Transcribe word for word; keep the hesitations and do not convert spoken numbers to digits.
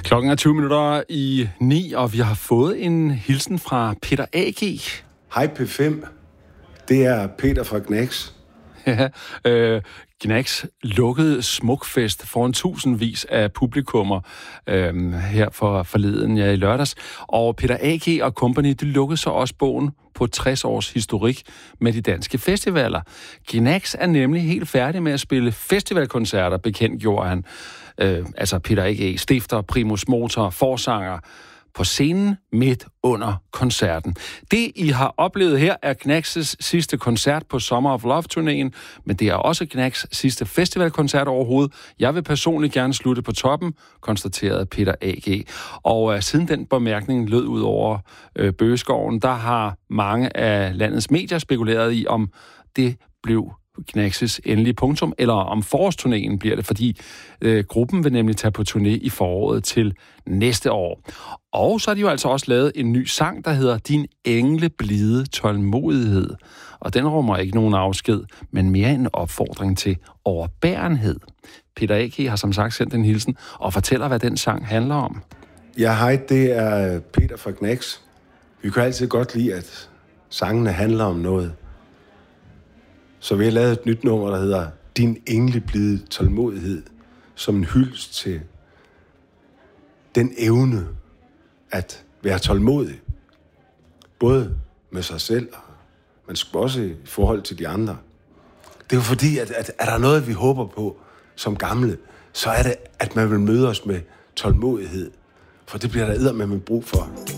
Klokken er tyve minutter i ni, og vi har fået en hilsen fra Peter A G. Hej P fem, det er Peter fra Gnags. Ja, øh, Gnags lukkede smukfest foran tusindvis af publikummer øh, her for forleden, ja, i lørdags. Og Peter A G og company, de lukkede så også bogen på tres års historik med de danske festivaler. Gnags er nemlig helt færdig med at spille festivalkoncerter, bekendt gjorde han. Øh, altså Peter A G, stifter, primus motor, forsanger, på scenen midt under koncerten. Det, I har oplevet her, er Gnags' sidste koncert på Summer of Love-turnéen, men det er også Gnags' sidste festivalkoncert overhovedet. Jeg vil personligt gerne slutte på toppen, konstaterede Peter A G. Og uh, siden den bemærkning lød ud over uh, Bøgeskoven, der har mange af landets medier spekuleret i, om det blev Gnags' endelige punktum, eller om forårsturnéen bliver det, fordi øh, gruppen vil nemlig tage på turné i foråret til næste år. Og så har de jo altså også lavet en ny sang, der hedder Din engle blide tålmodighed. Og den rummer ikke nogen afsked, men mere en opfordring til overbærenhed. Peter A G har som sagt sendt en hilsen og fortæller, hvad den sang handler om. Ja, hej, det er Peter fra Gnags. Vi kan altid godt lide, at sangene handler om noget. Så vi har lavet et nyt nummer, der hedder Din engleblide tålmodighed, som en hyldest til den evne at være tålmodig. Både med sig selv, men også i forhold til de andre. Det er jo fordi, at, at er der noget, vi håber på som gamle, så er det, at man vil møde os med tålmodighed. For det bliver der eddermame brug for.